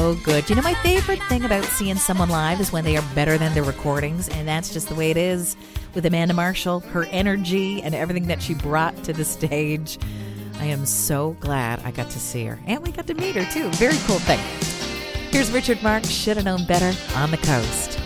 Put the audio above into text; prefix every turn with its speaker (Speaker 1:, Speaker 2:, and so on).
Speaker 1: so good. You know, my favorite thing about seeing someone live is when they are better than their recordings, and that's just the way it is with Amanda Marshall, her energy and everything that she brought to the stage. I am so glad I got to see her, and we got to meet her too. Very cool thing. Here's Richard Marx, Should Have Known Better, on the Coast.